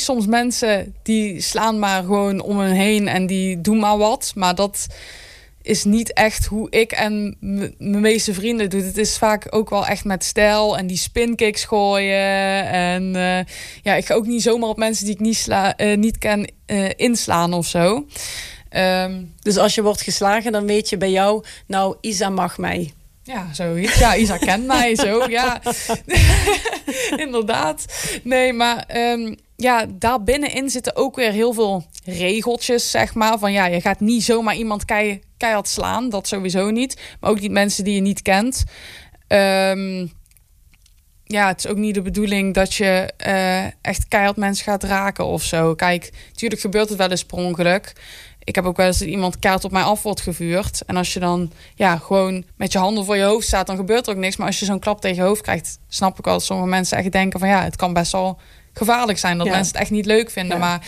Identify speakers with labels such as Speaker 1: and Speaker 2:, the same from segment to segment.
Speaker 1: soms mensen die slaan maar gewoon om hen heen en die doen maar wat. Maar dat is niet echt hoe ik en mijn meeste vrienden doen. Het is vaak ook wel echt met stijl en die spinkicks gooien. En ik ga ook niet zomaar op mensen die ik niet ken inslaan of zo.
Speaker 2: Dus als je wordt geslagen, dan weet je bij jou, nou, Isa mag mij.
Speaker 1: Ja, zoiets. Ja, Isa kent mij zo, ja. Inderdaad. Nee, maar daar binnenin zitten ook weer heel veel regeltjes, zeg maar. Van je gaat niet zomaar iemand keihard slaan. Dat sowieso niet. Maar ook niet mensen die je niet kent. Het is ook niet de bedoeling dat je echt keihard mensen gaat raken of zo. Kijk, natuurlijk gebeurt het wel eens per ongeluk. Ik heb ook wel eens dat iemand kaart op mij af wordt gevuurd. En als je dan gewoon met je handen voor je hoofd staat, dan gebeurt er ook niks. Maar als je zo'n klap tegen je hoofd krijgt, snap ik wel dat sommige mensen echt denken van het kan best wel gevaarlijk zijn. Dat mensen het echt niet leuk vinden. Maar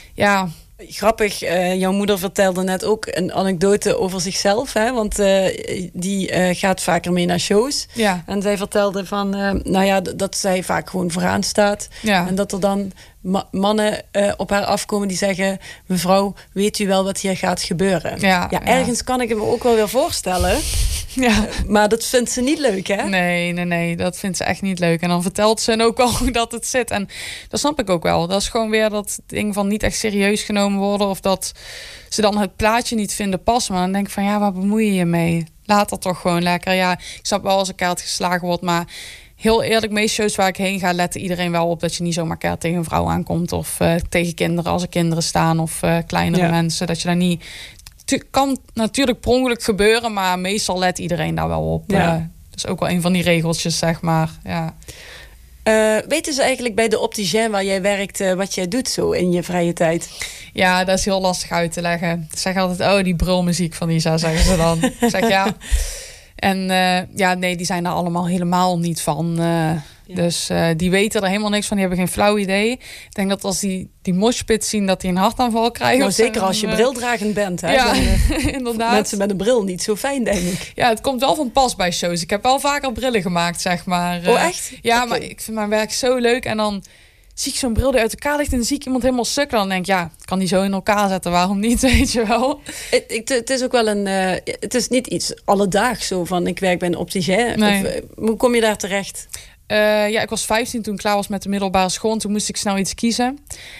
Speaker 2: grappig, jouw moeder vertelde net ook een anekdote over zichzelf. Hè? Want die gaat vaker mee naar shows.
Speaker 1: Ja.
Speaker 2: En zij vertelde van, dat zij vaak gewoon vooraan staat.
Speaker 1: Ja.
Speaker 2: En dat er dan mannen op haar afkomen die zeggen, mevrouw, weet u wel wat hier gaat gebeuren? Ergens kan ik hem ook wel weer voorstellen. Ja. Maar dat vindt ze niet leuk, hè?
Speaker 1: Nee, dat vindt ze echt niet leuk. En dan vertelt ze ook al hoe dat het zit. En dat snap ik ook wel. Dat is gewoon weer dat ding van niet echt serieus genomen worden. Of dat ze dan het plaatje niet vinden passen. Maar dan denk ik van, waar bemoei je je mee? Laat dat toch gewoon lekker. Ja, ik snap wel als een kaart geslagen wordt, maar heel eerlijk, meeste shows waar ik heen ga, letten iedereen wel op dat je niet zomaar keihard tegen een vrouw aankomt. Of tegen kinderen als er kinderen staan. Of kleinere mensen. Dat je daar niet... Het kan natuurlijk per ongeluk gebeuren, maar meestal let iedereen daar wel op. Ja. Dat is ook wel een van die regeltjes, zeg maar. Ja.
Speaker 2: Weten ze eigenlijk bij de opticien waar jij werkt wat jij doet zo in je vrije tijd?
Speaker 1: Ja, dat is heel lastig uit te leggen. Ze zeggen altijd, die brulmuziek van Isa, zeggen ze dan. Ik zeg ja. En nee, die zijn er allemaal helemaal niet van. Dus die weten er helemaal niks van. Die hebben geen flauw idee. Ik denk dat als die moshpit zien, dat die een hartaanval krijgen.
Speaker 2: Nou, zeker als je brildragend bent. Hè?
Speaker 1: Ja, inderdaad.
Speaker 2: Mensen met een bril niet zo fijn, denk ik.
Speaker 1: Ja, het komt wel van pas bij shows. Ik heb wel vaker brillen gemaakt, zeg maar.
Speaker 2: Oh, echt?
Speaker 1: Ja, okay. Maar ik vind mijn werk zo leuk. En dan zie ik zo'n bril die uit elkaar ligt en dan zie ik iemand helemaal sukkelen. Dan denk ik, ik kan die zo in elkaar zetten. Waarom niet, weet je wel?
Speaker 2: Het is ook wel het is niet iets alledaags zo van, ik werk bij een opticien.
Speaker 1: Nee.
Speaker 2: Hoe kom je daar terecht?
Speaker 1: Ik was 15 toen ik klaar was met de middelbare school. En toen moest ik snel iets kiezen.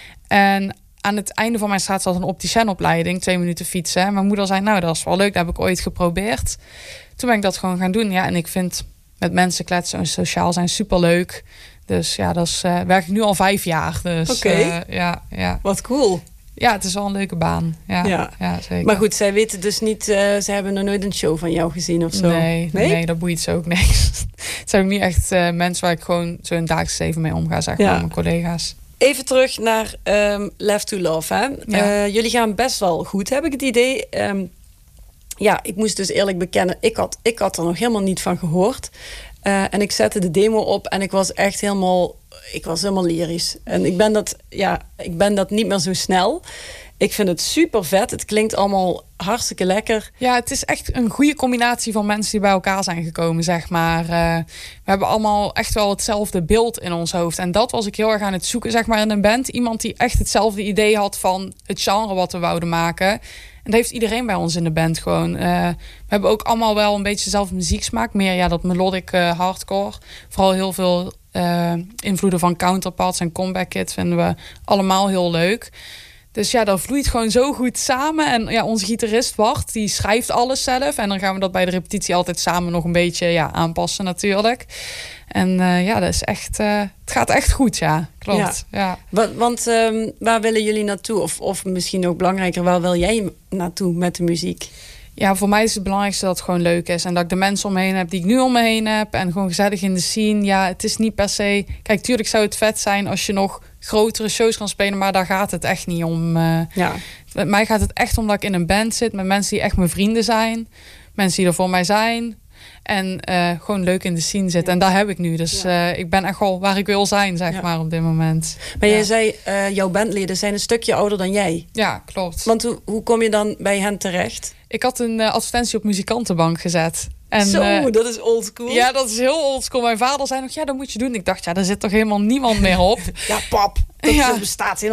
Speaker 1: En aan het einde van mijn straat zat een opticienopleiding. 2 minuten fietsen. En mijn moeder zei, dat is wel leuk. Dat heb ik ooit geprobeerd. Toen ben ik dat gewoon gaan doen. Ja, en ik vind met mensen kletsen en sociaal zijn superleuk. Dus dat werk ik nu al 5 jaar. Dus,
Speaker 2: Oké. Wat cool.
Speaker 1: Ja, het is wel een leuke baan. Ja, zeker.
Speaker 2: Maar goed, zij weten dus niet... ze hebben nog nooit een show van jou gezien of zo?
Speaker 1: Nee, dat boeit ze ook niks. Het zijn ook niet echt mensen waar ik gewoon zo in dagelijks leven mee omga, zeg maar, mijn collega's.
Speaker 2: Even terug naar Left to Love. Hè?
Speaker 1: Ja.
Speaker 2: Jullie gaan best wel goed, heb ik het idee. Ik moest dus eerlijk bekennen, ik had er nog helemaal niet van gehoord. En ik zette de demo op en ik was echt helemaal lyrisch. En ik ben dat niet meer zo snel. Ik vind het super vet. Het klinkt allemaal hartstikke lekker.
Speaker 1: Ja, het is echt een goede combinatie van mensen die bij elkaar zijn gekomen, zeg maar. We hebben allemaal echt wel hetzelfde beeld in ons hoofd. En dat was ik heel erg aan het zoeken, zeg maar, in een band. Iemand die echt hetzelfde idee had van het genre wat we wouden maken. En dat heeft iedereen bij ons in de band gewoon. We hebben ook allemaal wel een beetje dezelfde muzieksmaak. Meer dat melodic hardcore. Vooral heel veel invloeden van Counterparts en Comeback Kid vinden we allemaal heel leuk. Dus dat vloeit gewoon zo goed samen. En onze gitarist Bart, die schrijft alles zelf. En dan gaan we dat bij de repetitie altijd samen nog een beetje aanpassen natuurlijk. En dat is echt... het gaat echt goed, klopt. Ja.
Speaker 2: Want waar willen jullie naartoe? Of misschien ook belangrijker, waar wil jij naartoe met de muziek?
Speaker 1: Ja, voor mij is het belangrijkste dat het gewoon leuk is. En dat ik de mensen om me heen heb die ik nu om me heen heb. En gewoon gezellig in de scene. Ja, het is niet per se... Kijk, tuurlijk zou het vet zijn als je nog grotere shows kan spelen. Maar daar gaat het echt niet om. Met mij gaat het echt om dat ik in een band zit. Met mensen die echt mijn vrienden zijn. Mensen die er voor mij zijn. En gewoon leuk in de scene zitten. En daar heb ik nu. Dus ik ben echt wel waar ik wil zijn, zeg maar, op dit moment.
Speaker 2: Maar jij zei, jouw bandleden zijn een stukje ouder dan jij.
Speaker 1: Ja, klopt.
Speaker 2: Want hoe kom je dan bij hen terecht?
Speaker 1: Ik had een advertentie op muzikantenbank gezet. En,
Speaker 2: zo, dat is oldschool.
Speaker 1: Ja, dat is heel oldschool. Mijn vader zei nog, dat moet je doen. Ik dacht, daar zit toch helemaal niemand meer op.
Speaker 2: Ja, pap, dat bestaat helemaal